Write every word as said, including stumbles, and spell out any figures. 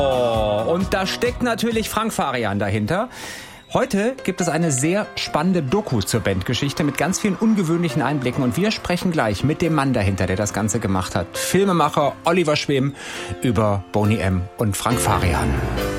Oh, und da steckt natürlich Frank Farian dahinter. Heute gibt es eine sehr spannende Doku zur Bandgeschichte mit ganz vielen ungewöhnlichen Einblicken. Und wir sprechen gleich mit dem Mann dahinter, der das Ganze gemacht hat. Filmemacher Oliver Schwem über Boney M. und Frank Farian.